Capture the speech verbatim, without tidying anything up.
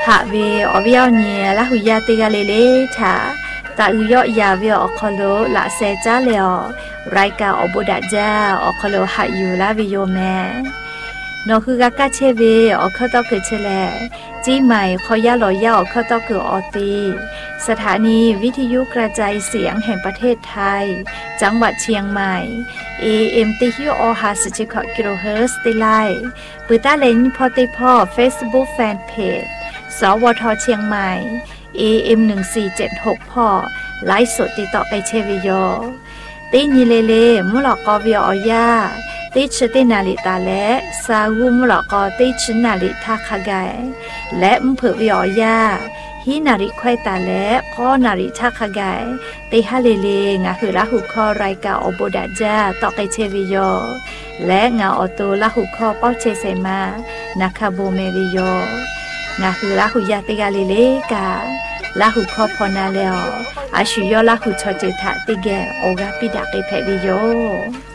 หะเวอวิเอาเนียละหุยาติกาเลเลถาตาอุยอยาเวอคโลละเซจ้าเลอไรกาอบุดาจาอคโลหะอยู่ละวิโยแมนอคือกากาเชเวอคตอเกเชแลจีใหม่ขอยาลอยาอคตอเกออตีสถานีวิทยุกระจายเสียงแห่งประเทศไทยจังหวัดเชียงใหม่ เอ เอ็ม ติฮิโอฮาสิจิคกิโลเฮิรตซ์ติไลปือตาเลนพอติพอ Facebook Fanpage สวทเชียงใหม่ เอ เอ็ม หนึ่งสี่เจ็ดหก พ่อไลฟ์สดติดต่อไปเชวิโยติญิเลเลมุหลอกกอวิออยาติชตินาลิตาและซาวุมุหลอกกอติชนาลิทาคาไกและมเผือวิออยาฮินาริควายตาและข้อนาริทาคาไกติฮาเลเลงาคือละหุคอรายกาอโบดาจาต่อไปเชวิโยและงาออโตละหุคอป้อเชเซมานาคาโบเมวิโยงาคือละหุยาติกาเลเลกาละหุคอพอนาเลออาชุยอละหุชอเจทะติแกโอกาปิดาเกเพวิโย